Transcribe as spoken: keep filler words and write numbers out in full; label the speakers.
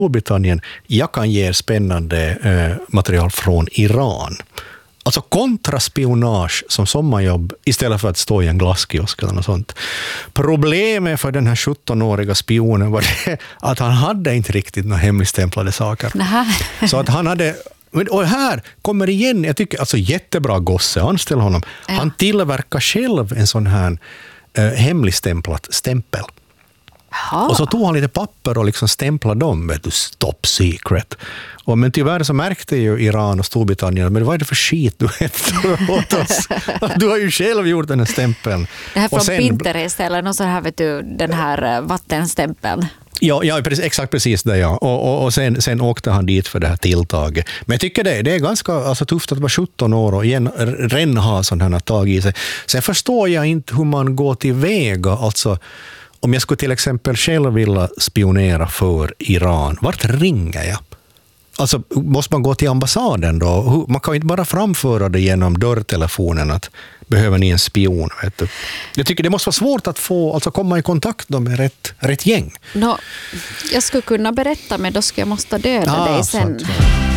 Speaker 1: Storbritannien. Jag kan ge er spännande eh, material från Iran. Alltså kontraspionage som sommarjobb istället för att stå i en glasskiosk eller något sånt. Problemet för den här sjuttonåriga spionen var det att han hade inte riktigt några hemligstämplade saker.
Speaker 2: Nähä.
Speaker 1: Så att han hade... Och här kommer igen, jag tycker alltså jättebra gosse, anställ honom.
Speaker 2: Ja.
Speaker 1: Han tillverkar själv en sån här eh, hemligstämplat stämpel.
Speaker 2: Ja.
Speaker 1: Och så tog han lite papper och liksom stämplade dem, vet du, top secret. Och men tyvärr så märkte ju Iran och Storbritannien, men vad är det för skit du heter åt oss? Du har ju själv gjort den här stämpeln.
Speaker 2: Det här från
Speaker 1: Och sen,
Speaker 2: Pinterest eller något så här, vet du, den här vattenstämpeln.
Speaker 1: Ja, ja precis, exakt precis det, ja. Och, och, och sen, sen åkte han dit för det här tilltaget. Men jag tycker det, det är ganska alltså, tufft att vara sjutton år och igen redan ha sådana här tag i sig. Sen förstår jag inte hur man går tillväga, alltså om jag skulle till exempel själv vilja spionera för Iran, vart ringer jag? Alltså, måste man gå till ambassaden då? Man kan ju inte bara framföra det genom dörrtelefonen att behöver ni en spion, vet du. Jag tycker det måste vara svårt att få, alltså komma i kontakt med rätt, rätt gäng.
Speaker 2: No, jag skulle kunna berätta, men då skulle jag måste döda
Speaker 1: ah,
Speaker 2: dig sen.
Speaker 1: Sant.